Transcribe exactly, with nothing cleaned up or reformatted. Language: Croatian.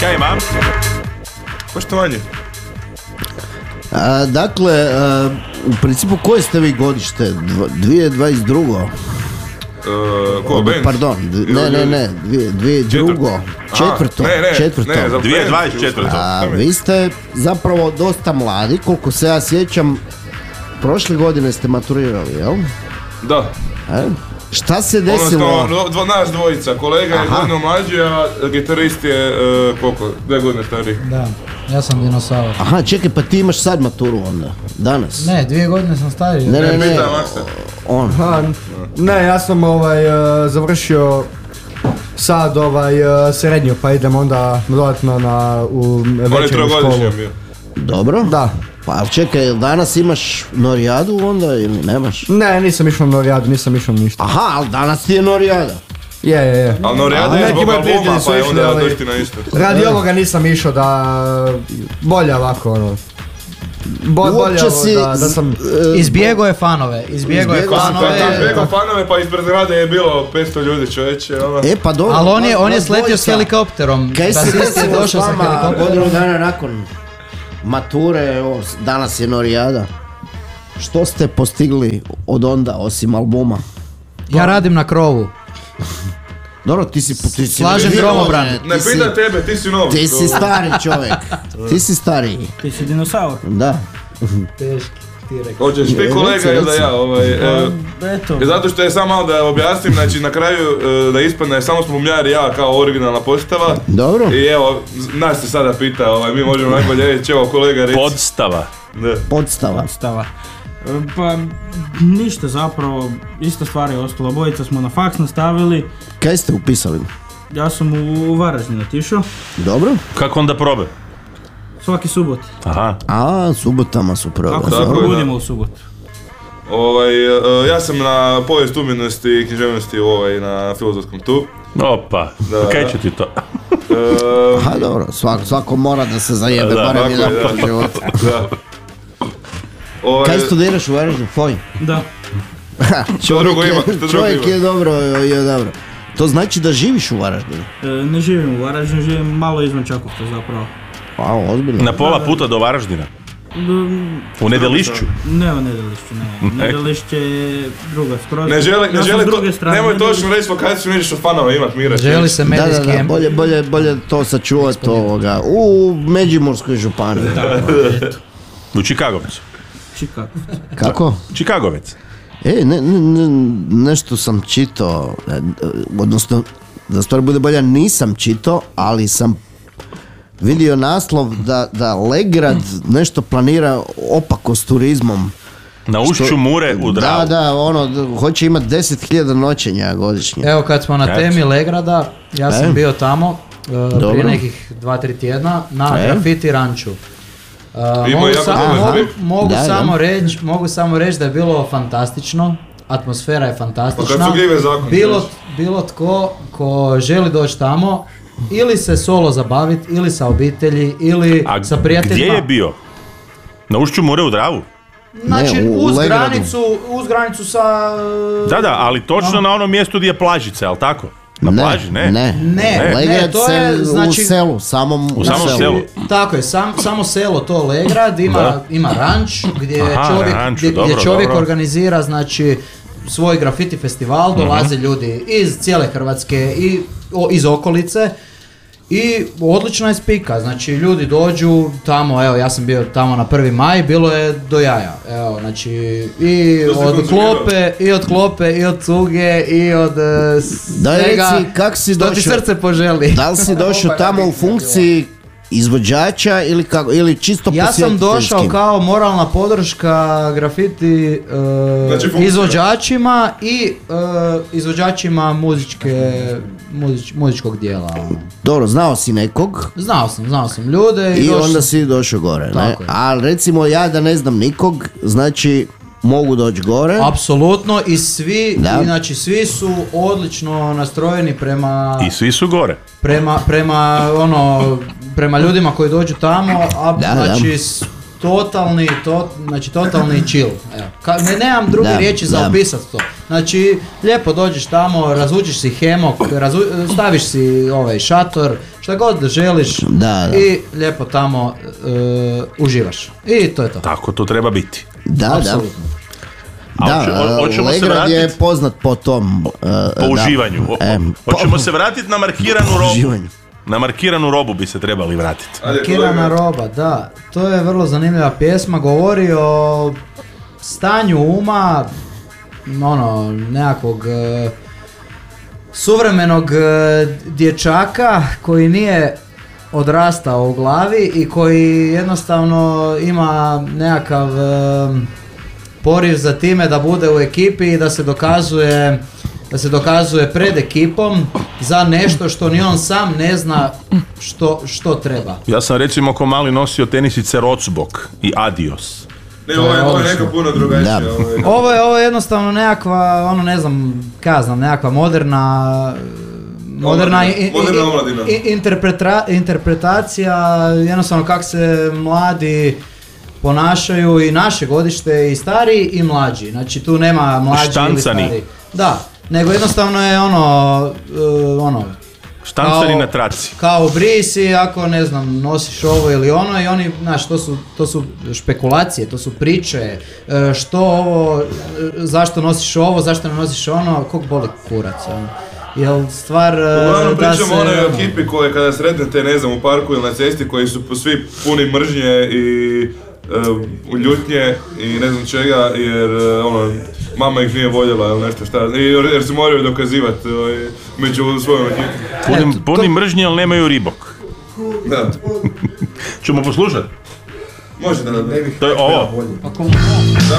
Kaj imam? Poštovanje. A, dakle, a, u principu koje ste vi godište? dvije tisuće dvadeset drugo Uh, ko, band? Pardon, d- ne, ne, ne, dvije tisuće drugo Četvrto, ne, ne, četvrto. ne, za dvije tisuće band. dvadeset četvrto. A vi ste zapravo dosta mladi, koliko se ja sjećam, prošle godine ste maturirali, jel? Da. E? Šta se desilo? Odnosno, dvo, nas dvojica, kolega je Aha. godinu mlađi, a gitarist je, uh, koliko, dve godine stariji. Da, ja sam dinosaur. Aha, čekaj, pa ti imaš sad maturu onda, danas? Ne, dvije godine sam stariji. Ne, ne, ne, Pita Maksa. on. Aha, ne, ja sam ovaj, uh, završio sad ovaj, uh, srednju, pa idem onda dodatno na, u On je večernju trogodišnji školu. bio. Dobro? Da. Pa ali čekaj, jel danas imaš norijadu onda ili nemaš? Ne, nisam išao na norijadu, nisam išao ništa. Aha, ali danas ti je norijada. Je, je, je. Ali Norijada A, je neki zbog moji albuma, prijatelji su pa je išli, onda ovaj, došli na isto. Radi ovoga nisam išao da bolje ovako ono. Bo, bolje Uopće ovo, si... da, da sam... Izbjegao je fanove, izbjegao je Izbjegao si fanove. fanove. Preko fanove, pa ispred zgrade je bilo petsto ljudi, čovječe, ono. E pa dobro. Ali on je, vas- on je vas sletio s dvojica. helikopterom. Kaj se Basist je desilo s došao sa vama helikopterom. godinu dana nakon mature, evo, danas je norijada. Što ste postigli od onda, osim albuma? Ja radim na krovu. Dobro, ti si... Ti si Slažem ti- gromobran. ti Ne si- pita tebe, ti si nov. Ti si stari čovjek. Ti si stariji. Ti si dinosaur. Da. Teški, ti rekao. Hoćeš ti Reci, kolega ili da reci. ja, ovaj... e, Eto. Zato što je samo malo da objasnim, znači na kraju e, da ispadne samo smo bumljari i ja kao originalna postava. Dobro. I evo, nas se sada pita, ovaj, mi možemo najbolje reći, evo kolega reći. Podstava. Da. Podstava. Stava. E, Pa ništa zapravo, ista stvar je ostala. Obojica smo na faks nastavili. Kaj ste upisali? Ja sam u, u Varaždin otišao. Dobro. Kako onda probe? Svaki subot. Aha. A, subotama su prve. Ako se Tako je, probudimo da. u subotu. Ovaj, e, ja sam na povijest umjetnosti i književnosti ovaj, na filozofskom tu. Opa, Da, kaj da. će ti to? E, Aha, dobro. Svako, svako mora da se zajebe, Da, barem tako jedan je, put da. u životu. da. Ovaj, Kaj studiraš u Varaždinu? Foj. Da. Što drugo ima, što drugo Čovjek ima. je dobro, je dobro. To znači da živiš u Varaždinu? E, ne živim u Varaždinu, živim malo izvan Čakovca zapravo. A, ozbiljno. Na pola puta do Varaždina. Mm, U Nedelišću. Ne u Nedelišću, ne. Ne. Nedelišće je druga skroz. Ne želi, Ja ne sam želi s to, druge strane nemoj Nedelišća. točno reći lokaciju, nećeš od fanova imat mira. Želi se Da, da, medijski da, em- bolje, bolje, bolje to sačuvati ovoga. U Međimurskoj županiji. U Čikagovcu. Chicago. Kako? Čikagovec. E, ne, ne, ne, nešto sam čitao, e, odnosno, da stvar bude bolja, nisam čitao, ali sam vidio naslov da, da Legrad nešto planira opako s turizmom. Na ušću Što- Mure u Dravu. Da, da, ono, d- hoće imati deset hiljada noćenja godišnje. Evo kad smo na Kad? temi Legrada, ja sam E. bio tamo e, Dobro. prije nekih dva tri tjedna na E. grafiti ranču. E, Ima mogu jako sa- dobar mogu, trip. mogu Da, da. samo reći, mogu samo reći da je bilo fantastično. Atmosfera je Pa kad fantastična. su gljive zakon, Bilo, znaš. bilo tko ko želi doći tamo ili se solo zabaviti, ili sa obitelji, ili A sa prijateljima. gdje je bio? Na ušću Mure u Dravu? Znači, Ne, u- u uz Legradu. granicu, uz granicu sa... e, Da, da, ali točno na onom mjestu gdje je plažica, jel tako? Na plaži, ne? Ne, Ne, Legrad ne, to je, se znači- u selu, samom U samom selu. Tako je, sam, samo selo to Legrad, ima, Da. ima ranč gdje Aha, čovjek, ranču, gdje, dobro, gdje čovjek dobro. organizira znači svoj grafiti festival, dolaze ljudi iz cijele Hrvatske i o, iz okolice i odlična je spika, znači ljudi dođu tamo, evo ja sam bio tamo na prvi maj, bilo je do jaja, evo znači i To si od konzumirao. klope, i od klope, i od cuge, i od e, Daj svega reci, kak si što ti došao? srce poželi. Da li si došao tamo u funkciji izvođača ili, kako, ili čisto Ja sam došao posjetiteljski? kao moralna podrška grafiti e, Znači funkcija. izvođačima i e, izvođačima muzičke, muzič, muzičkog dijela. Dobro, znao si nekog Znao sam, znao sam ljude i, i došao onda sam- si došao gore, ne? Tako je. Ali recimo ja da ne znam nikog, znači mogu doći gore. Apsolutno i svi, Da. i, znači svi su odlično nastrojeni prema, I svi su gore. prema, prema ono, prema ljudima koji dođu tamo, a Da, da. znači s- totalni, to, znači totalni chill. Evo. Ka, ne, nemam druge Da, riječi za da. opisat to. Znači, lijepo dođeš tamo, razvučiš si hemok, razvu- staviš si ovaj šator, šta god želiš Da, da. i lijepo tamo e, uživaš. I to je to. Tako to treba biti. Da, Apsolutno. A da. hoće- ho- hoćemo se Legrad je vratit- poznat po tom... uh, Po da. uživanju. O- E, po- Hoćemo se vratiti na markiranu po robu. uživanju. Na markiranu robu bi se trebali vratiti. Ajde, Kirana kolega. roba, da. To je vrlo zanimljiva pjesma, govori o stanju uma, ono, nekakvog e, suvremenog e, dječaka koji nije odrastao u glavi i koji jednostavno ima nekakav e, poriv za time da bude u ekipi i da se dokazuje da se dokazuje pred ekipom za nešto što ni on sam ne zna što, što treba. Ja sam recimo ko mali nosio tenisice Rocbok i Adios. Ne, ovo je, ovo je neka puno drugačije. Da. Ovo je. Ovo je, ovo je jednostavno nekakva, ono ne znam, kaj znam, nekakva moderna moderna, Omladina. i- i- Moderna omladina. i- interpretra- interpretacija jednostavno kako se mladi ponašaju i naše godište i stariji i mlađi. Znači tu nema mlađi ili Štancani. stariji. Da, nego jednostavno je ono, uh, ono Štancani Kao- na traci. kao brisi, ako ne znam, nosiš ovo ili ono i oni, znaš, to su, to su špekulacije, to su priče, e, što ovo, e, zašto nosiš ovo, zašto ne nosiš ono, kog boli kurac, ono. Jel stvar e, Uglavnom da pričamo se, o onoj ono, ekipi koje kada sretnete, ne znam, u parku ili na cesti, koji su po- svi puni mržnje i uh, ljutnje i ne znam čega, jer uh, ono, mama ih nije voljela ili nešto šta, i, jer, jer se moraju dokazivati ovaj, među svojom ekipom. Puni, Eto, puni to- mržnje, ali nemaju ribok. Da, Ćemo poslušati? može da ne bih. To je ovo. ako- Da.